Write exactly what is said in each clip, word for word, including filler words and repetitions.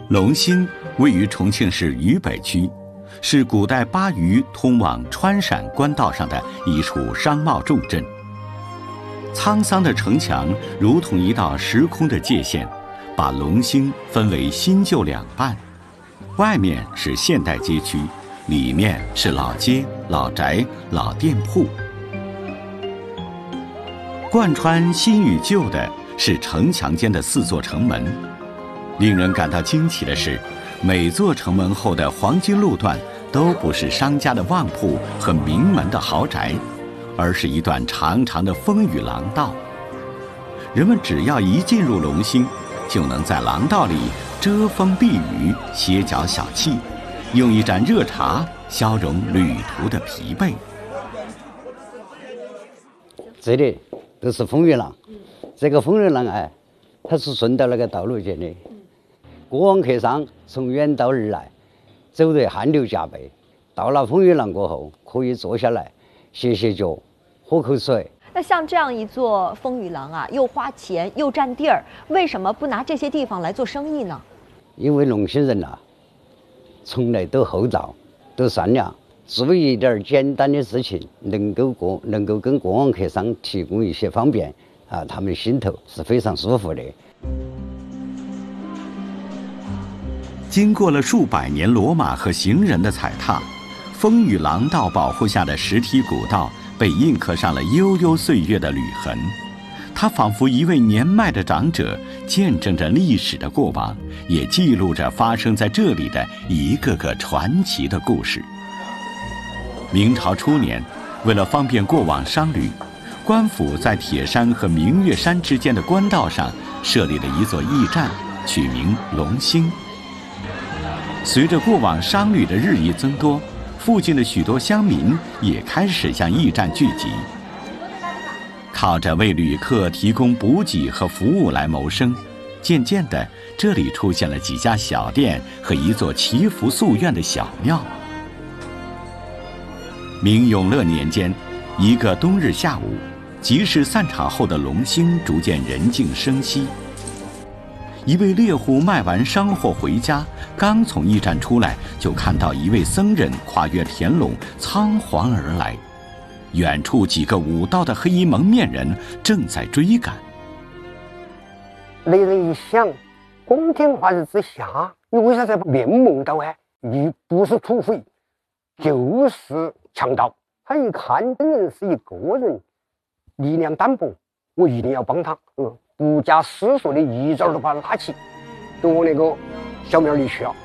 龙兴位于重庆市渝北区，是古代巴渝通往川陕官道上的一处商贸重镇。沧桑的城墙如同一道时空的界限，把龙兴分为新旧两半。外面是现代街区，里面是老街、老宅、老店铺。贯穿新与旧的是城墙间的四座城门。令人感到惊奇的是，每座城门后的黄金路段都不是商家的旺铺和名门的豪宅，而是一段长长的风雨廊道。人们只要一进入龙兴，就能在廊道里遮风避雨、歇脚小憩，用一盏热茶消融旅途的疲惫。 这里都是风雨廊，这个风雨廊哎，它是顺到那个道路建的。过往客商从远道而来，走得汗流浃背，到了风雨廊过后，可以坐下来歇歇脚，喝口水。 那像这样一座风雨廊啊，又花钱又占地儿，为什么不拿这些地方来做生意呢？ 因为龙兴人呐、啊，从来都厚道，都善良，做一点简单的事情，能够过，能够跟过往客商提供一些方便啊，他们心头是非常舒服的。 经过了数百年骡马和行人的踩踏，风雨廊道保护下的石梯古道被印刻上了悠悠岁月的履痕。它仿佛一位年迈的长者，见证着历史的过往，也记录着发生在这里的一个个传奇的故事。明朝初年，为了方便过往商旅，官府在铁山和明月山之间的官道上设立了一座驿站，取名龙兴。随着过往商旅的日益增多，附近的许多乡民也开始向驿站聚集，靠着为旅客提供补给和服务来谋生。渐渐的，这里出现了几家小店和一座祈福夙愿的小庙。明永乐年间，一个冬日下午，集市散场后的龙兴逐渐人静生息。一位猎户卖完商货回家，刚从驿站出来，就看到一位僧人跨越田垄仓皇而来，远处几个舞刀的黑衣蒙面人正在追赶。 那人一想，光天化日之下，你为啥在面蒙刀啊？你不是土匪，就是强盗。他一看这人是一个人，力量单薄，我一定要帮他。嗯。不加思索的一招都把他拉起，到我那个小庙里去了。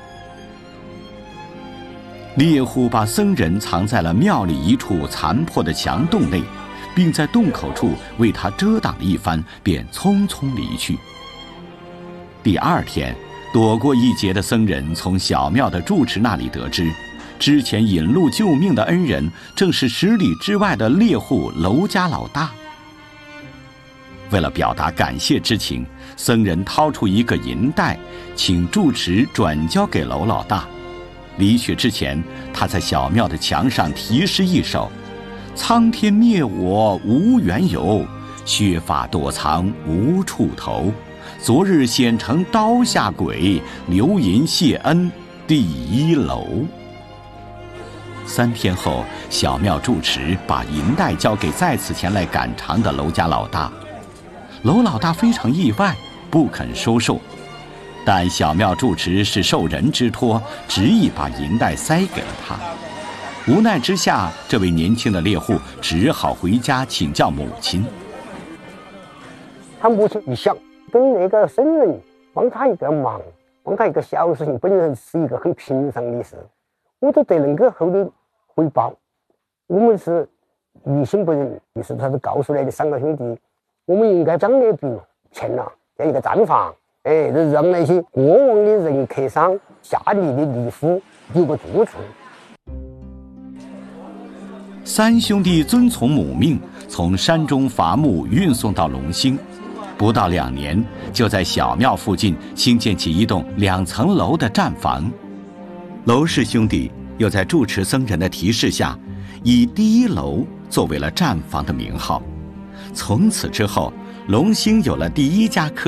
猎户把僧人藏在了庙里一处残破的墙洞内，并在洞口处为他遮挡了一番，便匆匆离去。第二天，躲过一劫的僧人从小庙的住持那里得知，之前引路救命的恩人正是十里之外的猎户娄家老大。为了表达感谢之情，僧人掏出一个银袋，请住持转交给娄老大。离去之前，他在小庙的墙上题诗一首：苍天灭我无缘由，削发躲藏无处投。昨日显成刀下鬼，留银谢恩第一楼。三天后，小庙住持把银袋交给再次前来赶场的娄家老大。娄老大非常意外，不肯收受，但小庙住持是受人之托，执意把银袋塞给了他。无奈之下，这位年轻的猎户只好回家请教母亲。 他母亲一想，跟那个僧人帮他一个忙，帮他一个小事情，本身是一个很平常的事，我都得能够后的回报。我们是于心不忍，于是他就告诉来的三个兄弟，我们应该将那笔钱呐，在一个站房，哎，让那些过往的人客商、下里的渔夫有个住处。 三兄弟遵从母命，从山中伐木运送到龙兴，不到两年，就在小庙附近兴建起一栋两层楼的站房。娄氏兄弟又在住持僧人的提示下，以第一楼作为了站房的名号。从此之后，龙兴有了第一家客